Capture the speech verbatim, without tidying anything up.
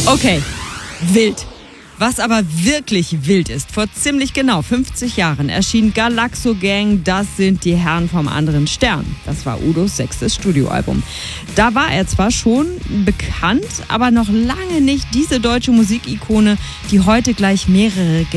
Okay, wild. Was aber wirklich wild ist, vor ziemlich genau fünfzig Jahren erschien Galaxo Gang, das sind die Herren vom anderen Stern. Das war Udos sechstes Studioalbum. Da war er zwar schon bekannt, aber noch lange nicht diese deutsche Musikikone, die heute gleich mehrere